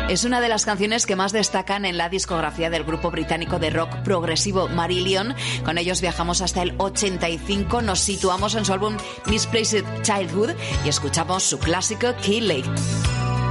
Es una de las canciones que más destacan en la discografía del grupo británico de rock progresivo Marillion. Con ellos viajamos hasta el 85, nos situamos en su álbum Misplaced Childhood y escuchamos su clásico Key Lake.